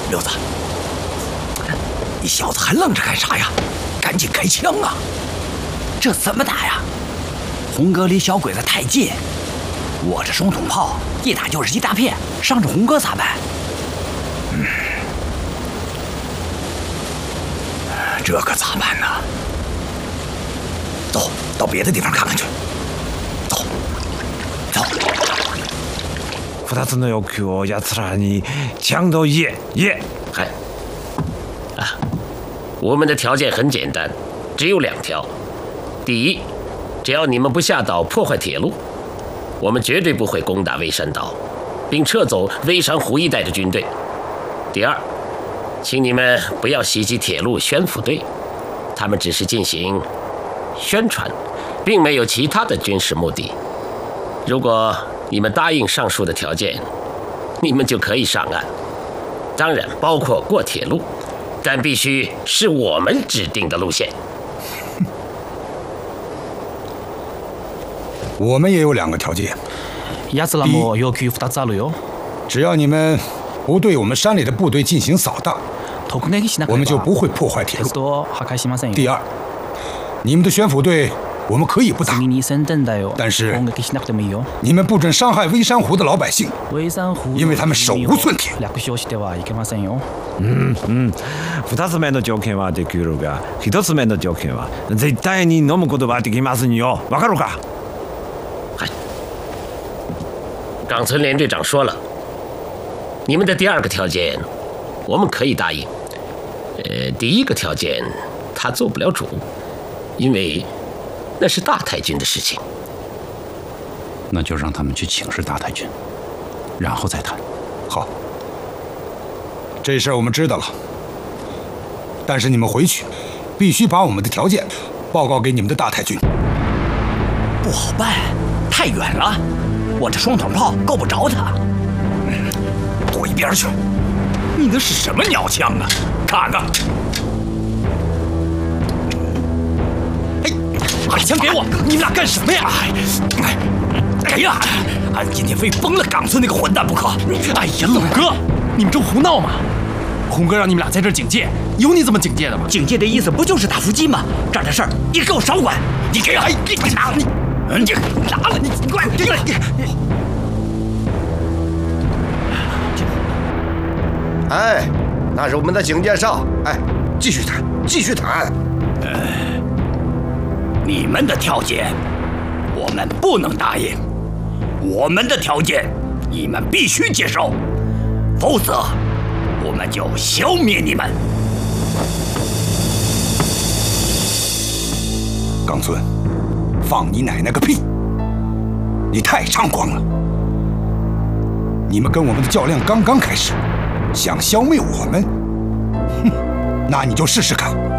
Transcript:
六子，你小子还愣着干啥呀？赶紧开枪啊！这怎么打呀？红哥离小鬼子太近，我这双筒炮一打就是一大片，伤着红哥咋办？这可咋办呢？走到别的地方看看去。走，走。 2つの要求を奴らにちゃんと言え。 嗨，我们的条件很简单，只有2条。第一，只要你们不下岛破坏铁路，我们绝对不会攻打微山岛，并撤走微山湖一带的军队。第二，请你们不要袭击铁路宣抚队，他们只是进行宣传，并没有其他的军事目的。如果你们答应上述的条件，你们就可以上岸，当然包括过铁路，但必须是我们指定的路线。 我们也有2个条件。 奴らも要求2つあるよ。 只要你们不对我们山里的部队进行扫荡，我们就不会破坏铁路。第二，你们的宣抚队我们可以不打，但是你们不准伤害微山湖的老百姓，因为他们手无寸铁。 2つ目の条件はできるが、1つ目の条件は絶対に飲むことはできませんよ。わかるか？ 冈村连队长说了，你们的第2个条件我们可以答应。第1个条件他做不了主，因为那是大太君的事情。 那就让他们去请示大太君，然后再谈。 好，这事儿我们知道了。但是你们回去必须把我们的条件报告给你们的大太君。 不好办，太远了，我这双筒炮够不着他。躲一边去！你那是什么鸟枪啊？看看！哎，把枪给我！你们俩干什么呀？哎呀，俺今天非崩了冈村那个混蛋不可！ 哎呀，鲁哥，你们这胡闹吗？红哥让你们俩在这儿警戒，有你这么警戒的吗？ 警戒的意思不就是打伏击吗？这儿的事儿你给我少管！你给俺，你拿了你拿了你快！ 哎，那是我们的警戒哨。哎，继续谈，继续谈。 你们的条件我们不能答应，我们的条件你们必须接受，否则我们就消灭你们。 冈村，放你奶奶个屁！你太猖狂了！你们跟我们的较量刚刚开始，想消灭我们？哼，那你就试试看。